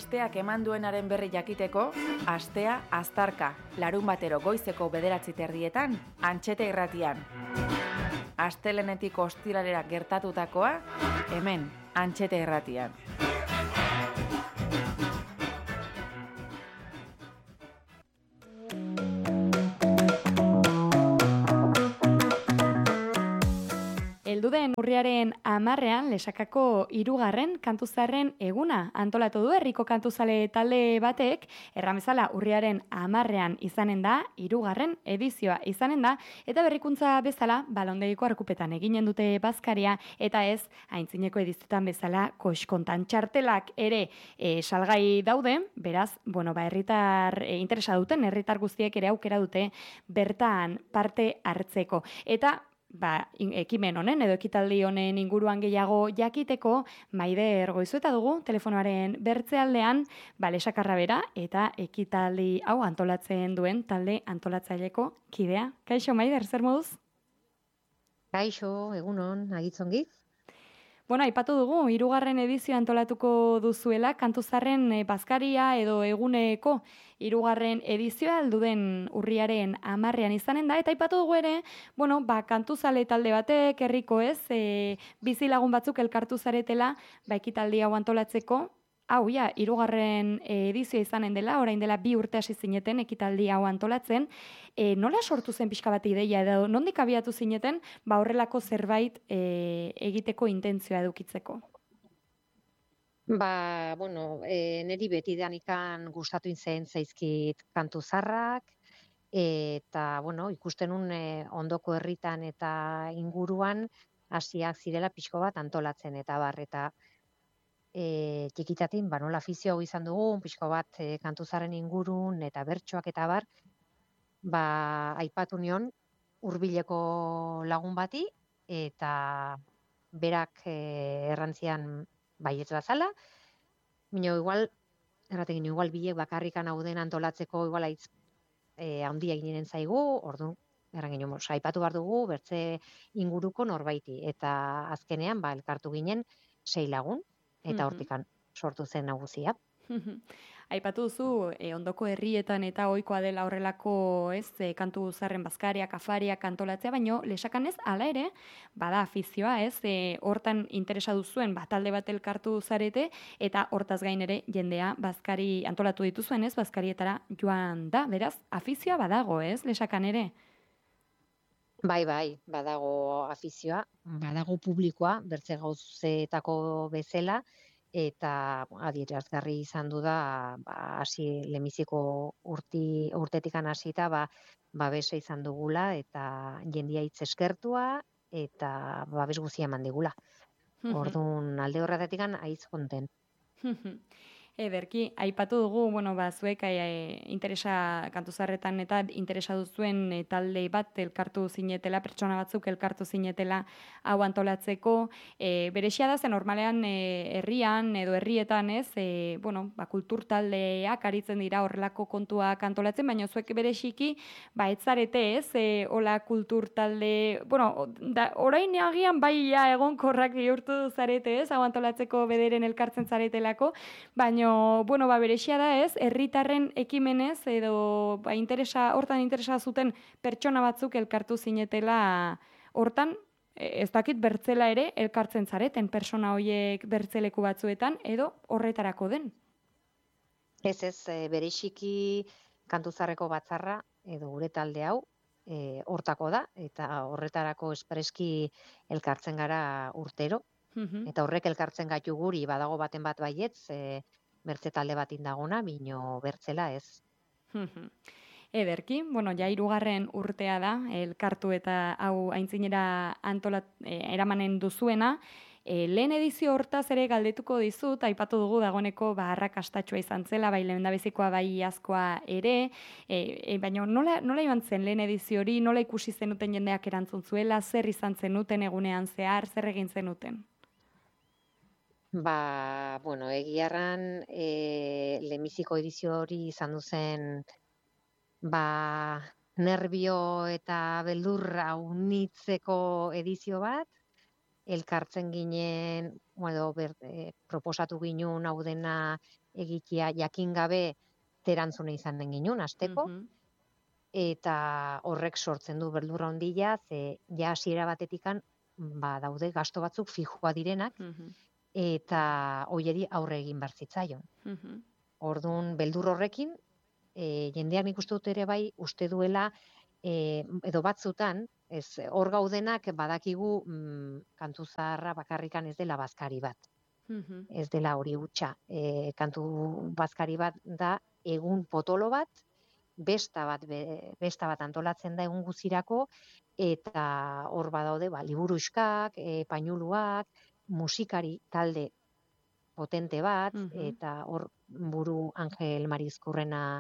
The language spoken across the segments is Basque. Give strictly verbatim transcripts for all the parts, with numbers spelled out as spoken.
asteak eman duenaren berri jakiteko, astea aztarka, larun batero goizeko bederatzi terdietan, Antxete irratian. Astelenetik ostiralera gertatutakoa, hemen, Antxete irratian. Elduden urriaren hamarrean lesakako hirugarren kantuzarren eguna antolatu du herriko kantuzale talde batek, erramezala urriaren hamarrean izanen da, hirugarren edizioa izanen da, eta berrikuntza bezala balondegiko arkupetan eginen dute bazkaria, eta ez aintzineko edizioetan bezala koxkontan txartelak ere e, salgai daude, beraz, bueno, ba, herritar e, interesa duten, herritar guztiek ere aukera dute bertan parte hartzeko. Eta Ba, ekimen honen edo ekitaldi honen inguruan gehiago jakiteko Maider Goizueta dugu telefonoaren bertzealdean, ba, lesakarra bera eta ekitaldi hau antolatzen duen talde antolatzaileko kidea. Kaixo Maider, zer moduz? Kaixo, egunon, agitzongi. Bueno, aipatu dugu, hirugarren edizio antolatuko duzuela, kantuzarren e, bazkaria edo eguneko hirugarren edizioa alduden urriaren hamarrean izanen da, eta aipatu dugu ere, bueno, ba, kantuzale talde batek, herriko ez, e, bizilagun batzuk elkartu zaretela, ba, ekitaldi hau antolatzeko, hau, ja, hirugarren edizioa izanen dela, orain dela bi urte hasi zineten ekitaldi hau antolatzen. E, nola sortu zen pixka bat ideia edo nondik abiatu zineten, ba horrelako zerbait e, egiteko intentzioa edukitzeko? Ba, bueno, e, niri beti danikan gustatu zen zaizkit kantu zarrak, eta, bueno, ikusten un e, ondoko herritan eta inguruan hasiak zirela pixko bat antolatzen, eta bar, eta E, txikitatin, ba, nola afizio hau izan dugu, pixko bat e, kantuzaren ingurun eta bertsoak eta bar, ba, aipatu nion hurbileko lagun bati, eta berak e, errantzian baietz bazala, minio igual, erraten gino, igual bilek bakarrikan hau den antolatzeko igual aitz e, handia ginen zaigu, orduan, erran gino, aipatu behar dugu, bertze inguruko norbaiti, eta azkenean, ba, elkartu ginen sei lagun, eta hortikan sortu zen nagusia. Aipatu duzu, eh, ondoko herrietan eta ohikoa dela horrelako ez, eh, kantu zarren bazkariak, afariak antolatzea, baino lesakan ez, hala ere, bada afizioa ez, eh, hortan interesa duzuen, bat talde bat elkartu zarete, eta hortaz gain ere jendea bazkari antolatu dituzuen ez, bazkarietara joan da, beraz, afizioa badago ez, lesakan ere? Bai, bai, badago afizioa, badago publikoa, bertze gauzetako bezala, eta adierazgarri izan du da, ba, hasi lemiziko urti, urtetikan hasita, ba, babesa izan dugula, eta jendia hitz eskertua, eta babes guzia eman digula. Orduan, alde horretatikan aiz konten. Ederki, aipatu dugu, bueno, ba, zuek e, interesa kantuzarretan eta interesa duzuen e, talde bat elkartu zinetela, pertsona batzuk elkartu zinetela hau antolatzeko. E, berexia da, zen normalean e, herrian edo herrietan ez, e, bueno, ba, kultur taldeak aritzen dira horrelako kontuak antolatzen, baina zuek berexiki, ba, etzarete ez, e, hola kultur talde, bueno, da, orain agian bai ja egonkorrak bihurtu zarete ez, hau antolatzeko bederen elkartzen zaretelako, baina bueno, ba, berexia da ez, herritarren ekimenez, edo ba, interesa, hortan interesa zuten pertsona batzuk elkartu zinetela hortan, ez dakit bertzela ere elkartzen zareten persona horiek bertzeleku batzuetan, edo horretarako den? Ez ez, berexiki kantuzarreko batzarra, edo gure talde hau, e, hortako da, eta horretarako espreski elkartzen gara urtero, eta horrek elkartzen gaitu guri, badago baten bat baietz, e, bertze talde bat indagona, bino bertzela ez. Ederki, bueno, ja hirugarren urtea da, elkartu eta hau aintzinera antolat, e, eramanen duzuena, e, lehen edizio hortaz ere galdetuko dizut, aipatu dugu dagoeneko ba, arrakastatxoa izan zela, bai lehendabizikoa bai iazkoa ere, e, e, baina nola, nola iban zen lehen edizio hori, nola ikusi zenuten jendeak erantzun zuela, zer izan zenuten egunean zehar, zer egin zenuten? Ba, bueno, egiarran e, lemiziko edizio hori izan duzen ba, nervio eta beldurra unitzeko edizio bat, elkartzen ginen, edo ber, e, proposatu ginen hau dena egitea jakin gabe terantzune izan den ginen, asteko, Mhm. eta horrek sortzen du beldurra handia, ze ja hasiera batetikan ba, daude gasto batzuk fijoa direnak, Mhm. eta hoieri aurre egin behar zitzaion. Mhm. Orduan, beldur horrekin, e, jendeak nik uste dut ere bai, uste duela, e, edo batzutan, ez, hor gaudenak badakigu mm, kantu zaharra bakarrikan ez dela bazkari bat. Mhm. Ez dela hori hutsa. E, kantu bazkari bat da egun potolo bat, besta bat, be, besta bat antolatzen da egun guzirako, eta hor badaude, ba, liburuxkak, e, painuluak, musikari talde potente bat, Mhm. eta hor buru Angel Marizkurrena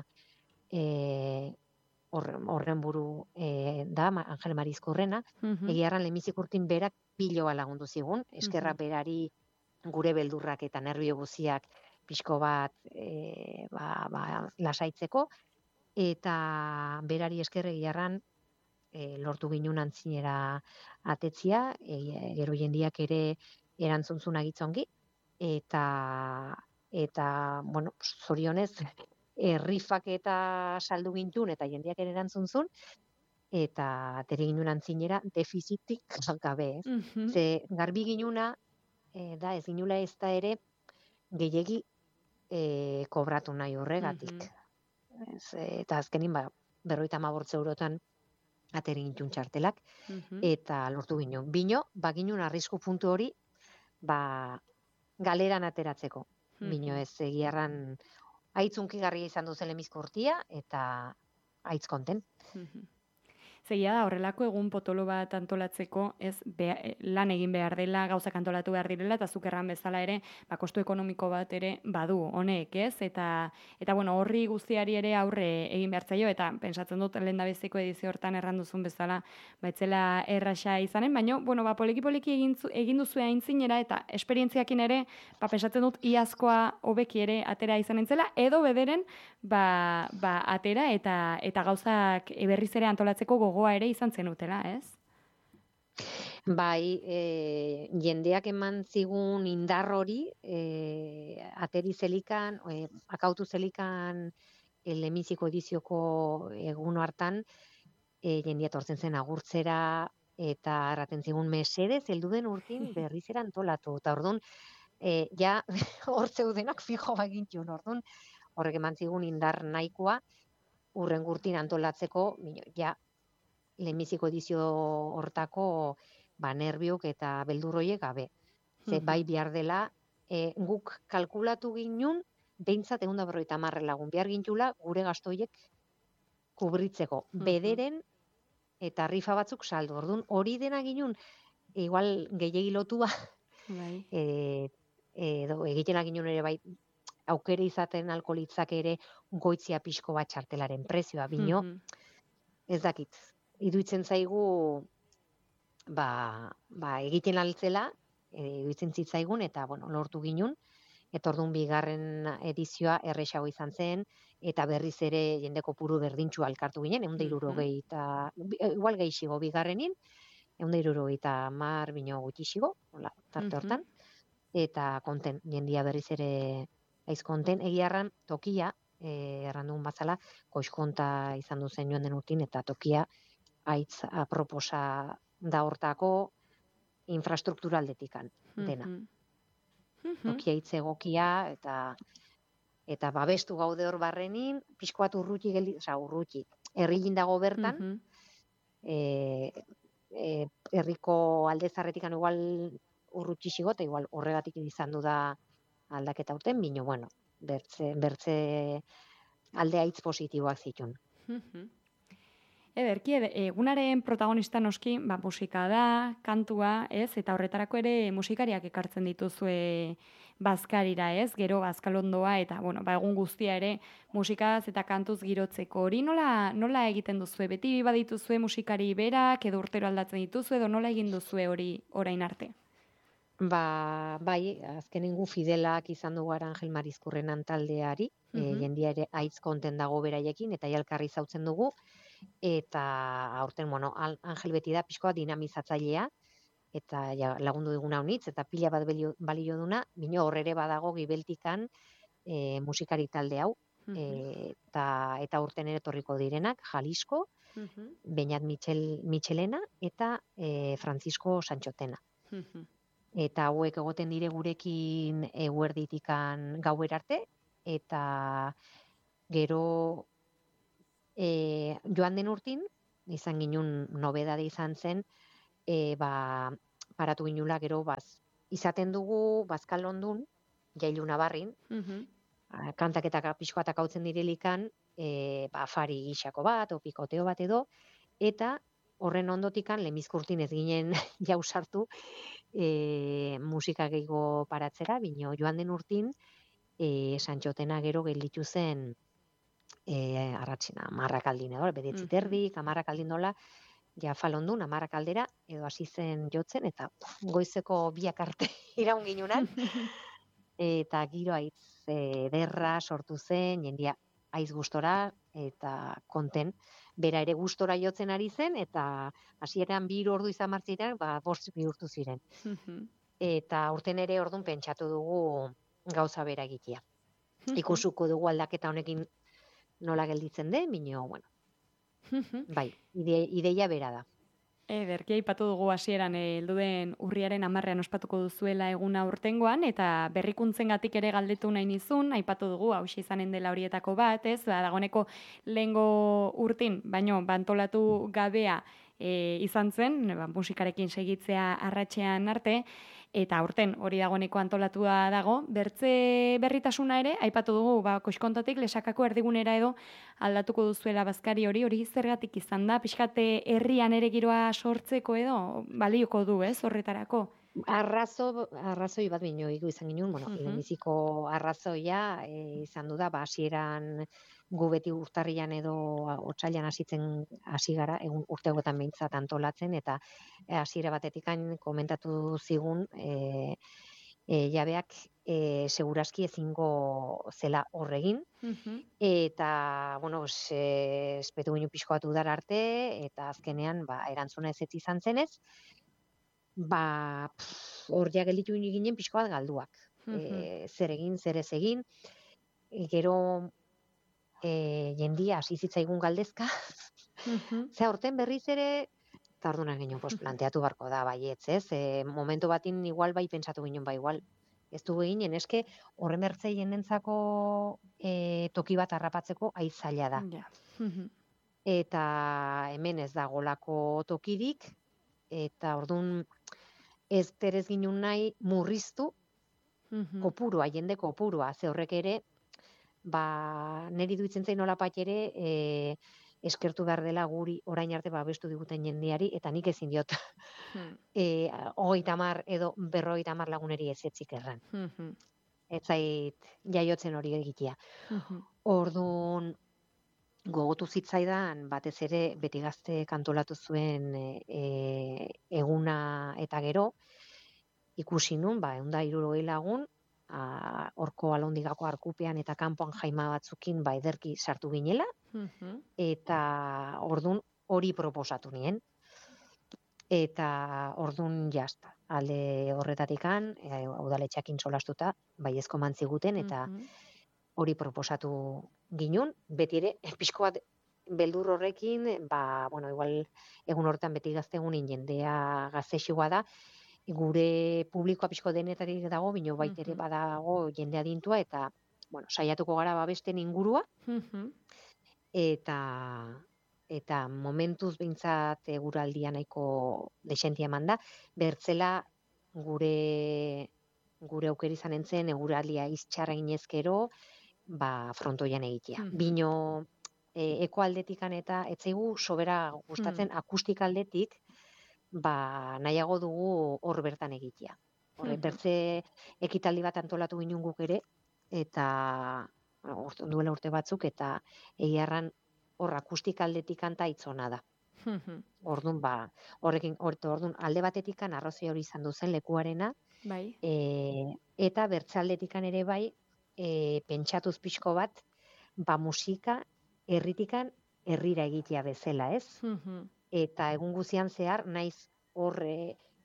e, horren, horren buru e, da, Ma- Angel Marizkurrena, Mhm. egiarran lehenbizik urtin berak piloa lagundu zigun, eskerra Mhm. berari gure beldurrak eta nerbio guziak pixko bat e, ba, ba, lasaitzeko, eta berari esker egiarran e, lortu ginen antzinera atetzia, e, gero jendiak ere erantzuntzuna gitzongi, eta eta bueno, zorionez e, rifak eta saldu gintun eta jendeak ere erantzuntzun, eta atere ginen antzinera defizitik gabe, ez? Mhm. Ze garbi ginuna e, da ez ginula ez da ere gehiegi e, kobratu nahi horregatik. Mhm. Ez, eta azkenin ba, berroita hamabost eurotan ateri gintun txartelak, Mhm. eta lortu ginen. Bino, ba ginen arrisku puntu hori, ba, galeran ateratzeko. Bino Mhm. ez egiarran aitzunkigarria izan duzen lemizko urtia, eta aitz konten. Mhm. Zegia da, horrelako egun potolo bat antolatzeko, ez be, lan egin behar dela, gauzak antolatu behar direla, eta zuk erran bezala ere, ba, kostu ekonomiko bat ere badu honek, ez? Eta, eta bueno, horri guztiari ere aurre egin behar zaio, eta pensatzen dut lehendabiziko edizio hortan erran duzun bezala, baitzela erraxa izanen, baina, bueno, ba, poliki-poliki egin, egin duzu aintzinera, eta esperientziakin ere, ba, pensatzen dut iazkoa hobeki ere atera izan entzela, edo bederen, ba, ba, atera eta eta gauzak berriz ere antolatzeko gogoa ere izan zenutela, ez? Bai, e, jendeak eman zigun indar hori, e, ateri zelikan, e, akautu zelikan e, lemiziko edizioko egun hartan, e, jendia tortzen zen agurtzera, eta erraten zigun mesedez, heldu den urtin berriz era antolatu. Eta orduan, e, ja, hor zeudenak fijo bagintxun, orduan, horrek eman zigun indar nahikoa, urren gurtin antolatzeko, ja, lehenbiziko edizio hortako ba, nerbiok eta beldurroiek gabe. Ze bai behar dela, e, guk kalkulatu ginun, behintzat egun da berroita hamarre lagun behar gintula, gure gastoiek kubritzeko. Bederen eta rifa batzuk saldu. Orduan, hori dena ginun, igual gehiegi lotua, Bai. e, edo egiten ginun ere bai, aukere izaten alkoholitzak ere goitzia pixko bat txartelaren prezioa, bino, ez dakit. Iduitzen zaigu, ba, ba egiten altzela, e, iduitzen zitzaigun, eta bueno, lortu ginun, eta orduan bigarren edizioa erresago izan zen, eta berriz ere jende kopuru berdintxu alkartu ginen, egun da irurogei, eta igual gehiago bigarrenin, egun da irurogei eta mar bino gutxixigo, tarte hortan, eta konten, jendia berriz ere aiz konten, egiarran tokia, e, erran dugun bazala, koizkonta izan duzen joan den urtin, eta tokia aitz aproposa da hortako infrastrukturaldetikan dena. Tokia hitz egokia, eta eta babestu gaude hor barrenin, pixko bat urruti geldi, oza, urruti, herrilin dago bertan, e, e, herriko aldezarretikan igual urruti xigot, igual horregatik izan du da aldaketa urten, bino, bueno, bertze, bertze alde aitz positiboak zitun. Ederki, egunaren protagonista noski, ba, musika da, kantua, ez? Eta horretarako ere musikariak ekartzen dituzue bazkarira, ez? Gero bazkalondoa eta, bueno, ba, egun guztia ere musikaz eta kantuz girotzeko. Hori nola, nola egiten duzue? Beti badituzue musikari berak, edo urtero aldatzen dituzue, edo nola egin duzue hori orain arte? Ba, bai, azkenengu fidelak izan dugu Angel Marizkurrenan taldeari, uh -huh. e, jendia ere aitz konten dago beraiekin, eta jalkarri zautzen dugu, eta aurten, bueno, Angel beti da pixkoa dinamizatzailea, eta ja, lagundu diguna honitz, eta pila bat balio, balio duna, bino hor ere badago gibeltikan e, musikari talde hau, e, eta, eta urten ere etorriko direnak, Jalisco, Beñat Michel, Michelena eta e, Francisco Sanchotena. Eta hauek egoten dire gurekin eguerditikan gauer arte, eta gero e, joan den urtin, izan ginun nobedade izan zen, e, ba, paratu ginula gero baz. Izaten dugu Bazkal Londun, Jailu Nabarrin, kantak eta pixkoatak hautzen direlikan, e, ba, afari gixako bat, o pikoteo bat edo, eta horren ondotikan, lemizkurtin ez ginen jau sartu, e, musika gehiago paratzera, bino joan den urtin, e, Santxotena gero gelditu zen, e, arratxina, amarrak aldin edo, bedetzi terdik, amarrak aldin dola, ja falondun, amarrak aldera, edo hasi zen jotzen, eta uf, goizeko biak arte iraun ginunan, eta giro aitz ederra sortu zen, jendia aiz gustora eta konten, bera ere gustora jotzen ari zen, eta hasieran bi hiru ordu izan martziren, ba, bost bihurtu ziren. Eta urten ere ordun pentsatu dugu gauza bera egitea. Ikusuko dugu aldaketa honekin nola gelditzen den, bino, bueno, bai, ide, ideia bera da. Ederki aipatu dugu hasieran heldu den urriaren hamarrean ospatuko duzuela eguna urtengoan, eta berrikuntzengatik ere galdetu nahi nizun, aipatu dugu hauxe izanen dela horietako bat, ez? Ba, dagoeneko lehengo urtin, baino bantolatu gabea e, izan zen, ba, musikarekin segitzea arratsean arte, eta aurten hori dagoeneko antolatua dago, bertze berritasuna ere, aipatu dugu, ba, Koxkontatik lesakako erdigunera edo aldatuko duzuela bazkari hori, hori zergatik izan da, pixkate herrian ere giroa sortzeko edo, balioko du, ez, horretarako? Arrazo, arrazoi bat bino izan ginen, bueno, uh-huh. Biziko arrazoia e, izan du da, ba, hasieran gu beti urtarrian edo otsailan hasitzen hasi gara, egun urtegoetan behintzat antolatzen, eta hasiera batetikan komentatu zigun e, e, jabeak e, seguraski ezingo zela horregin, uh-huh. Eta, bueno, e, espetu ginen pixko bat udar arte, eta azkenean, ba, erantzuna ez ez izan zenez, ba, hor ja gelditu ginen pixko bat galduak. Uh-huh. E, zer egin, zer ez egin, e, gero e, jendia hasi zitzaigun galdezka, uh-huh. Ze aurten berriz ere, eta orduan ginen pues, planteatu barko da, baietz, ez? E, momentu batin igual bai pentsatu ginen, ba igual, ez du eginen, eske horren bertzei jendentzako e, toki bat harrapatzeko aizaila da. Yeah. Uh-huh. Eta hemen ez dagolako tokirik, eta orduan ez terez ginen nahi murriztu uh-huh. kopurua, jende kopurua, ze horrek ere, ba, niri duitzen zain nolapat ere, e, eskertu behar dela guri orain arte babestu diguten jendeari, eta nik ezin diot hmm. e, hogeita hamar edo berrogeita hamar laguneri ez etzik erran. Hmm. Ez zait jaiotzen hori egitea. Hmm. Orduan, gogotu zitzaidan, batez ere, beti gazte kantolatu zuen e, eguna eta gero, ikusi nun, ba, eunda hirurogei lagun, horko alondigako arkupean eta kanpoan jaima batzukin ba ederki sartu ginela, uh-huh. Eta ordun hori proposatu nien. Eta ordun jazta. Alde horretatikan, e, udaletxeakin solastuta, baiezko mantziguten, eta hori uh-huh. proposatu ginun, beti ere, pixko bat beldur horrekin, ba, bueno, igual egun horretan beti gaztegunin jendea gaztexigua da, gure publikoa pixko denetarik dago, bino baitere uh-huh. badago jende adintua, eta, bueno, saiatuko gara babesten ingurua, uh-huh. eta, eta momentuz behintzat eguraldia nahiko desentia eman da, bertzela gure, gure aukeri izan entzen eguraldia iztxarra inezkero, ba, frontoian egitea. Uh-huh. Bino, e, eko aldetikan eta etzaigu sobera gustatzen uh-huh. akustik aldetik, ba, nahiago dugu hor bertan egitea. Horre, hmm. bertze ekitaldi bat antolatu ginen guk ere, eta bueno, duela urte batzuk, eta egiarran hor akustik aldetik kanta itzona da. Hmm. Orduan, ba, horrekin, orduan, alde batetikan arrozia hori izan duzen lekuarena, bai. E, eta bertze aldetikan ere bai, e, pentsatuz pixko bat, ba, musika herritikan herrira egitea bezala, ez? Hmm. Eta egun guzian zehar, naiz hor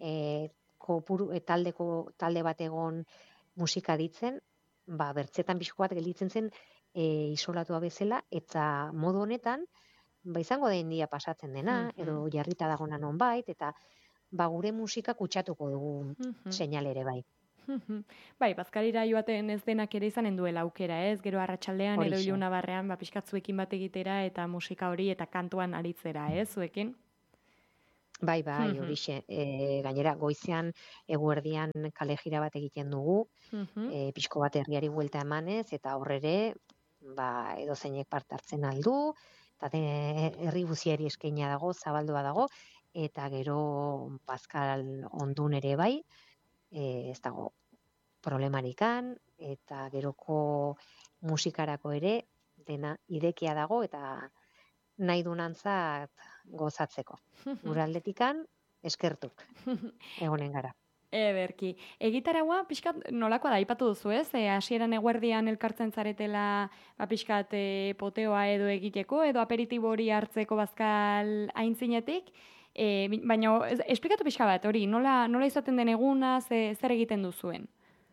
e, kopuru, e, taldeko, talde bat egon musika ditzen, ba, bertzetan pixko bat gelditzen zen e, isolatua bezala, eta modu honetan, ba, izango da india pasatzen dena, edo jarrita dagona nonbait, eta ba, gure musika kutsatuko dugu seinal ere bai. Bai, bazkarira joaten ez denak ere izanen duela aukera, ez? Gero arratsaldean edo Horixe. iluna barrean, ba, pixkatzuekin bat egitera eta musika hori eta kantuan aritzera, ez? Zuekin? Bai, bai, horixe. E, gainera, goizean, eguerdian kale jira bat egiten dugu, e, pixko bat herriari buelta emanez, eta horrere, ba, edo zeinek parte hartzen aldu, eta de, herri guziari eskaina dago, zabaldua dago, eta gero bazkal ondun ere bai, e, ez dago problemarikan, eta geroko musikarako ere, dena idekia dago, eta nahi dunantzat gozatzeko. Gure aldetikan, eskertuk, egonen gara. Ederki. Egitaraua, pixkat, nolakoa da, aipatu duzu ez? E, hasieran eguerdian elkartzen zaretela, ba, pixkat, e, poteoa edo egiteko, edo aperitibo hori hartzeko bazkal aintzinetik, e, baina, ez, esplikatu pixka bat, hori, nola, nola izaten den eguna, ze, zer egiten duzuen?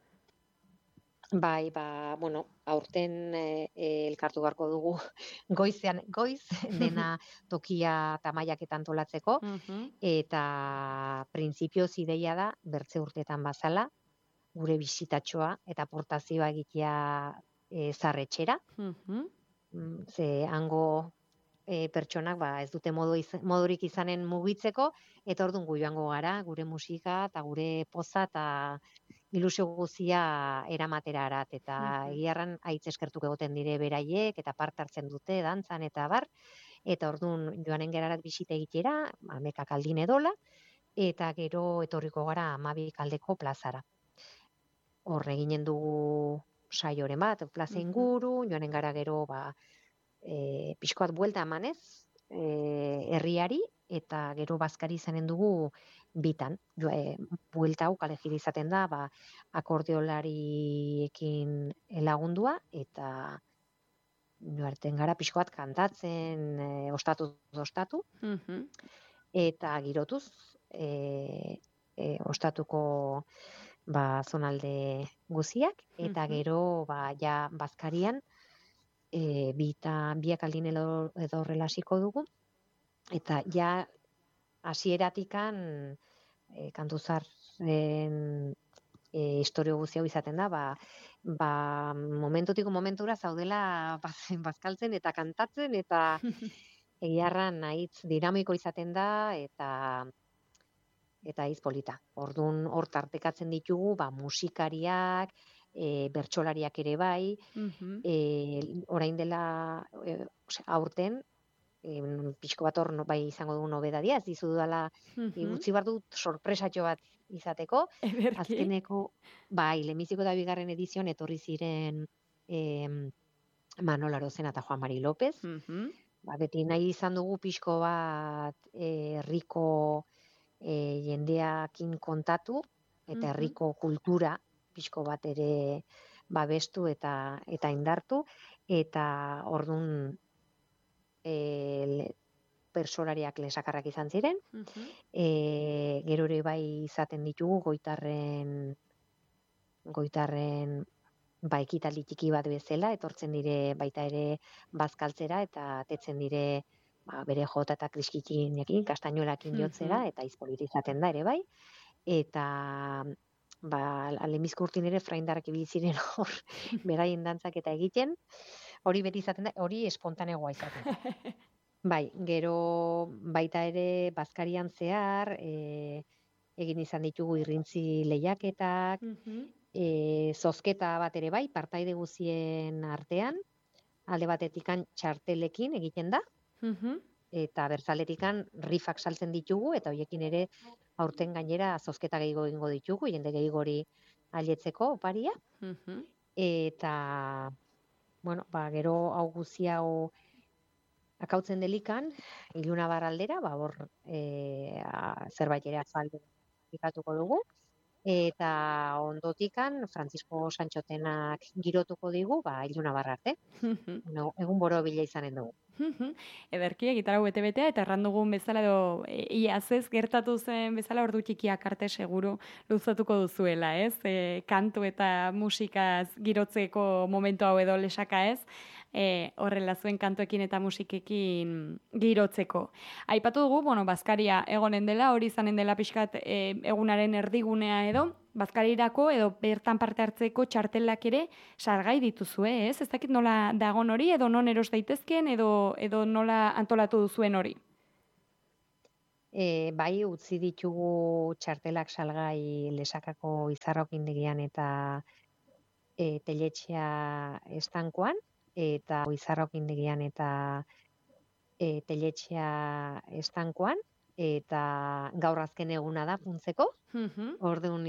Bai, ba, bueno, aurten e, elkartu beharko dugu goizean, goiz, dena tokia tamaiak antolatzeko, eta printzipioz ideia da, bertze urtetan bazala, gure bisitatxoa eta aportazioa egitea e, zarretxera, ze hango e, pertsonak ba, ez dute modu iz, modurik izanen mugitzeko, eta orduan gu joango gara, gure musika eta gure poza eta ilusio guzia eramatera arat, eta egiarran haitz eskertuk egoten dire beraiek, eta parte hartzen dute, dantzan, eta bar, eta orduan joanen gerarat bisita egitera, amekak aldin edola, eta gero etorriko gara amabik aldeko plazara. Horre ginen dugu saioren bat, plaza inguru, joanen gara gero, ba, e, pixkoat buelta emanez, e, herriari, eta gero bazkari izanen dugu bitan. Jo, e, buelta hau kale jira izaten da, ba, akordeolariekin lagundua, eta joarten gara pixkoat kantatzen, e, ostatu ostatu, eta girotuz, e, e, ostatuko ba, zonalde guziak, eta gero ba, ja bazkarian, e, bita, biak aldin edo horrela hasiko dugu, eta ja hasieratikan e, kantuzarren e, historio guzti hau izaten da, ba, ba, momentutiko momentura zaudela bazkaltzen eta kantatzen, eta egiarran nahitz dinamiko izaten da, eta eta hitz polita. Orduan hor tartekatzen ditugu, ba, musikariak, e, bertsolariak ere bai, e, orain dela e, aurten, e, pixko bat hor bai izango dugu nobedadia, ez dizu dudala, e, utzi bar dut sorpresatxo bat izateko. Azkeneko, bai, lehenbiziko da bigarren edizion etorri ziren e, Manol Arozena eta Juan Mari López. Ba, beti nahi izan dugu pixko bat herriko e, jendeakin kontatu, eta herriko kultura pixko bat ere babestu eta eta indartu, eta orduan e, persolariak lesakarrak izan ziren, e, gero ere bai izaten ditugu goitarren goitarren ba, ekitaldi txiki bat bezala, etortzen dire baita ere bazkaltzera, eta tetzen dire ba, bere jota eta kriskikinekin, kastainolakin jotzera, eta izpolit izaten da ere bai, eta ba, alemizko urtin ere fraindarrak ibiziren hor, beraien dantzak eta egiten, hori beti izaten da, hori espontanegoa izaten da. Bai, gero baita ere bazkarian zehar, e, egin izan ditugu irrintzi lehiaketak, e, zozketa bat ere bai, partaide guzien artean, alde batetikan txartelekin egiten da, eta berzaletikan rifak saltzen ditugu, eta horiekin ere aurten gainera zozketa gehiago egingo ditugu, jende gehiagori alietzeko oparia, eta bueno, ba, gero hau guzia hau akautzen delikan, iluna barraldera, ba, hor e, zerbait ere azaldu ikatuko dugu, eta ondotikan Francisco Santxotenak girotuko digu, ba, Ilunabar arte. No, egun borobila izanen dugu. Ederki egitarau bete-betea, eta erran dugun bezala edo e, iaz ez gertatu zen bezala ordu txikiak arte seguru luzatuko duzuela, ez? E, kantu eta musikaz girotzeko momentu hau edo lesaka ez, e, horrela zuen kantuekin eta musikekin girotzeko. Aipatu dugu, bueno, bazkaria egonen dela, hori izanen dela pixkat e, egunaren erdigunea edo, bazkarirako edo bertan parte hartzeko txartelak ere salgai dituzue, ez? Ez dakit nola dagon hori edo non eros daitezken edo edo nola antolatu duzuen hori. E, bai, utzi ditugu txartelak salgai Lesakako Izarrokindegian eta e, Teletxea estankoan, eta Izarrokindegian eta e, Teletxea estankoan, eta gaur azken eguna da puntzeko, orduan